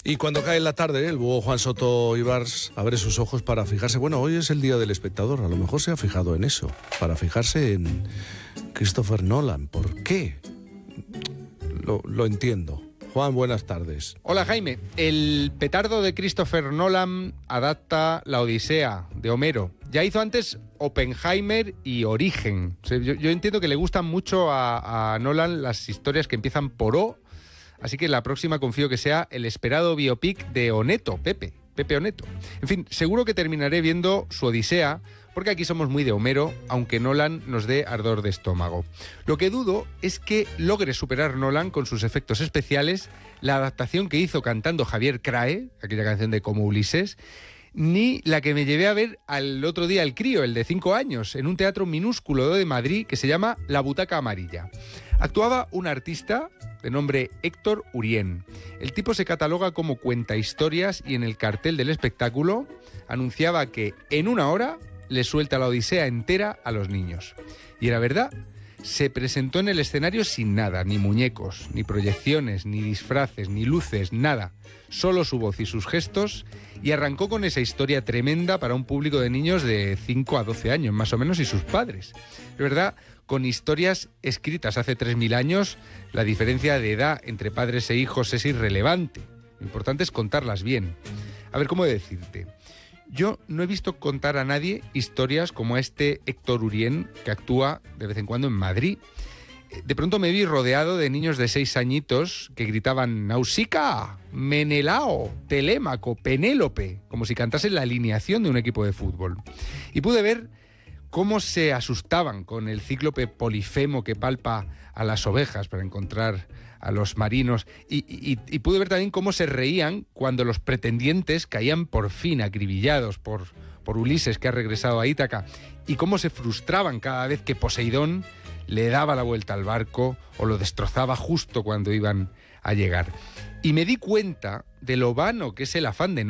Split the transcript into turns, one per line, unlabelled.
Y cuando cae en la tarde, el búho Juan Soto Ibars abre sus ojos para fijarse. Bueno, hoy es el día del espectador, a lo mejor se ha fijado en eso, para fijarse en Christopher Nolan. ¿Por qué? Lo entiendo. Juan, buenas tardes.
Hola, Jaime. El petardo de Christopher Nolan adapta La Odisea de Homero. Ya hizo antes Oppenheimer y Origen. O sea, yo entiendo que le gustan mucho a Nolan las historias que empiezan por O, así que la próxima confío que sea el esperado biopic de Oneto, Pepe Oneto. En fin, seguro que terminaré viendo su Odisea, porque aquí somos muy de Homero, aunque Nolan nos dé ardor de estómago. Lo que dudo es que logre superar Nolan con sus efectos especiales la adaptación que hizo cantando Javier Crae, aquella canción de Como Ulises, ni la que me llevé a ver al otro día al crío, el de 5 años, en un teatro minúsculo de Madrid que se llama La Butaca Amarilla. Actuaba un artista de nombre Héctor Urien. El tipo se cataloga como cuentahistorias y en el cartel del espectáculo anunciaba que en 1 hora le suelta la Odisea entera a los niños. Y era verdad, se presentó en el escenario sin nada, ni muñecos, ni proyecciones, ni disfraces, ni luces, nada. Solo su voz y sus gestos, y arrancó con esa historia tremenda para un público de niños de 5 a 12 años, más o menos, y sus padres. Es verdad, con historias escritas hace 3000 años, la diferencia de edad entre padres e hijos es irrelevante. Lo importante es contarlas bien. A ver, ¿cómo decirte? Yo no he visto contar a nadie historias como a este Héctor Urien, que actúa de vez en cuando en Madrid. De pronto me vi rodeado de niños de 6 añitos que gritaban Nausicaa, Menelao, Telémaco, Penélope, como si cantasen la alineación de un equipo de fútbol. Y pude ver cómo se asustaban con el cíclope Polifemo que palpa a las ovejas para encontrar a los marinos, y pude ver también cómo se reían cuando los pretendientes caían por fin acribillados por Ulises, que ha regresado a Ítaca, y cómo se frustraban cada vez que Poseidón le daba la vuelta al barco o lo destrozaba justo cuando iban a llegar. Y me di cuenta de lo vano que es el afán de